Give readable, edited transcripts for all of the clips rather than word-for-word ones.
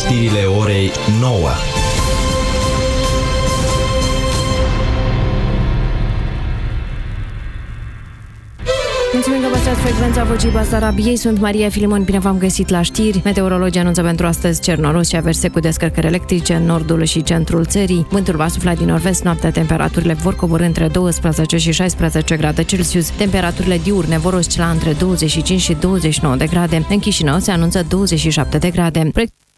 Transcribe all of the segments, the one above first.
Știrile orei 9. Mulțumim că păstrați frecvența Vocii Basarabiei. Sunt Maria Filimon, bine v-am găsit la știri. Meteorologii anunță pentru astăzi cer noros și averse cu descărcări electrice în nordul și centrul țării. Vântul va sufla din nord-vest, noaptea temperaturile vor coborî între 12 și 16 grade Celsius. Temperaturile diurne vor oscila între 25 și 29 de grade. În Chișinău se anunță 27 de grade.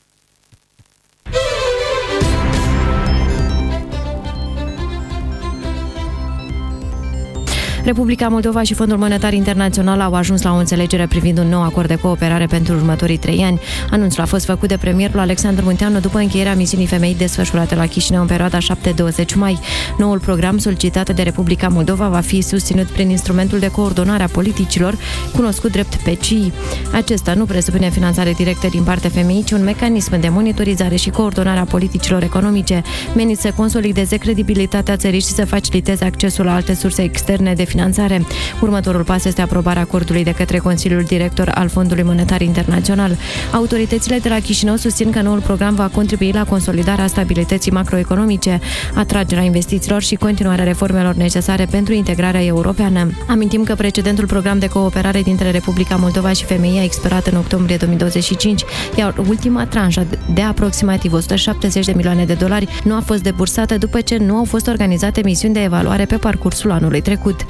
Republica Moldova și Fondul Monetar Internațional au ajuns la o înțelegere privind un nou acord de cooperare pentru următorii 3 ani. Anunțul a fost făcut de premierul Alexandru Munteanu după încheierea misiunii FMI desfășurate la Chișinău în perioada 7-20 mai. Noul program solicitat de Republica Moldova va fi susținut prin instrumentul de coordonare a politicilor, cunoscut drept PCI. Acesta nu presupune finanțare directă din partea FMI, ci un mecanism de monitorizare și coordonare a politicilor economice, menit să consolideze credibilitatea țării și să faciliteze accesul la alte surse externe de finanțare. Următorul pas este aprobarea acordului de către Consiliul Director al Fondului Monetar Internațional. Autoritățile de la Chișinău susțin că noul program va contribui la consolidarea stabilității macroeconomice, atragerea investițiilor și continuarea reformelor necesare pentru integrarea europeană. Amintim că precedentul program de cooperare dintre Republica Moldova și FMI a expirat în octombrie 2025, iar ultima tranșă de aproximativ 170 de milioane de dolari nu a fost debursată după ce nu au fost organizate misiuni de evaluare pe parcursul anului trecut.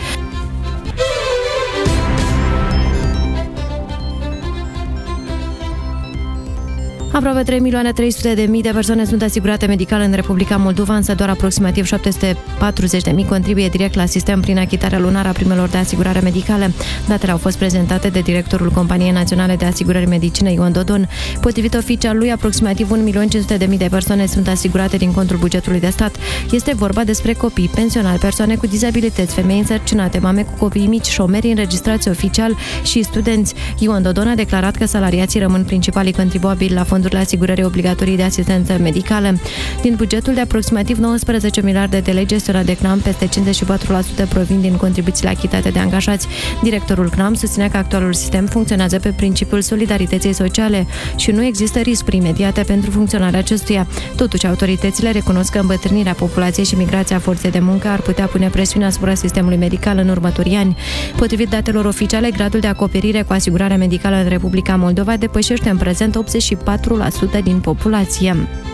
Aproape 3.300.000 de persoane sunt asigurate medical în Republica Moldova, însă doar aproximativ 740.000 contribuie direct la sistem prin achitarea lunară a primelor de asigurare medicală. Datele au fost prezentate de directorul Companiei Naționale de Asigurări Medicină, Ion Dodon. Potrivit oficialului, aproximativ 1.500.000 de persoane sunt asigurate din contul bugetului de stat. Este vorba despre copii, pensionari, persoane cu dizabilități, femei însărcinate, mame cu copii mici, șomeri înregistrați oficial și studenți. Ion Dodon a declarat că salariații rămân principalii contribuabili la fondurile asigurării obligatorii de asistență medicală. Din bugetul de aproximativ 19 miliarde de lei gestionat de CNAM, peste 54% provin din contribuțiile achitate de angajați. Directorul CNAM susține că actualul sistem funcționează pe principiul solidarității sociale și nu există riscuri imediate pentru funcționarea acestuia. Totuși, autoritățile recunosc că îmbătrânirea populației și migrația forței de muncă ar putea pune presiune asupra sistemului medical în următorii ani. Potrivit datelor oficiale, gradul de acoperire cu asigurarea medicală în Republica Moldova depășește în prezent 84% din populație.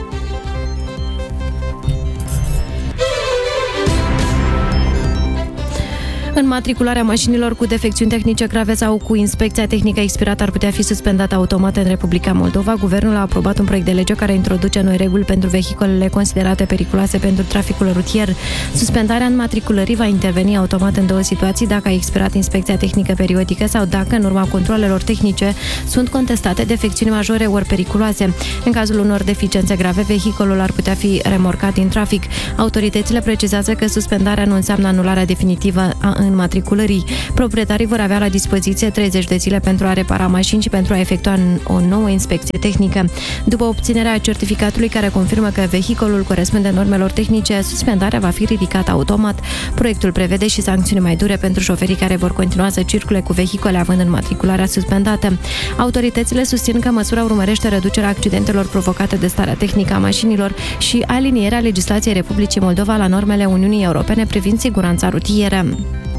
Înmatricularea mașinilor cu defecțiuni tehnice grave sau cu inspecția tehnică expirată ar putea fi suspendată automat în Republica Moldova. Guvernul a aprobat un proiect de lege care introduce noi reguli pentru vehiculele considerate periculoase pentru traficul rutier. Suspendarea înmatriculării va interveni automat în două situații: dacă a expirat inspecția tehnică periodică sau dacă, în urma controalelor tehnice, sunt contestate defecțiuni majore ori periculoase. În cazul unor deficiențe grave, vehiculul ar putea fi remorcat din trafic. Autoritățile precizează că suspendarea nu înseamnă anularea definitivă a înmatriculării. Proprietarii vor avea la dispoziție 30 de zile pentru a repara mașini și pentru a efectua o nouă inspecție tehnică. După obținerea certificatului care confirmă că vehiculul corespunde normelor tehnice, suspendarea va fi ridicată automat. Proiectul prevede și sancțiuni mai dure pentru șoferii care vor continua să circule cu vehicule având înmatricularea suspendată. Autoritățile susțin că măsura urmărește reducerea accidentelor provocate de starea tehnică a mașinilor și alinierea legislației Republicii Moldova la normele Uniunii Europene privind siguranța rutieră.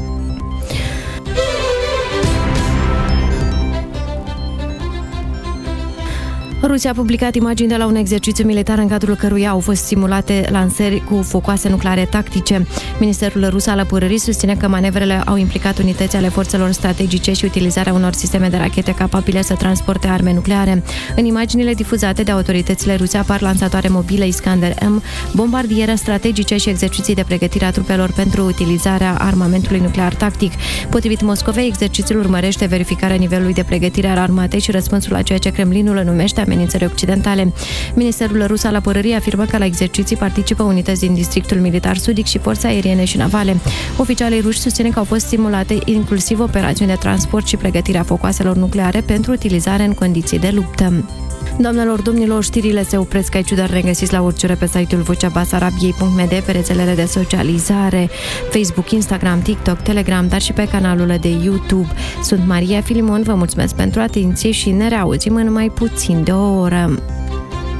Rusia a publicat imagini de la un exercițiu militar în cadrul căruia au fost simulate lansări cu focoase nucleare tactice. Ministerul rus al apărării susține că manevrele au implicat unități ale forțelor strategice și utilizarea unor sisteme de rachete capabile să transporte arme nucleare. În imaginile difuzate de autoritățile ruse apar lansatoare mobile Iskander-M, bombardiere strategice și exerciții de pregătire a trupelor pentru utilizarea armamentului nuclear tactic. Potrivit Moscovei, exercițiul urmărește verificarea nivelului de pregătire al armatei și răspunsul la ceea ce Kremlinul numește amenințări occidentale. Ministerul rus al apărării afirmă că la exerciții participă unități din districtul militar sudic și forțe aeriene și navale. Oficialii ruși susțin că au fost simulate inclusiv operațiuni de transport și pregătirea focoaselor nucleare pentru utilizare în condiții de luptă. Doamnelor, domnilor, știrile se opresc aici, dar regăsiți la urciune pe site-ul voceabasarabiei.md, pe rețelele de socializare, Facebook, Instagram, TikTok, Telegram, dar și pe canalul de YouTube. Sunt Maria Filimon, vă mulțumesc pentru atenție și ne reauzim în mai puțin de o oră.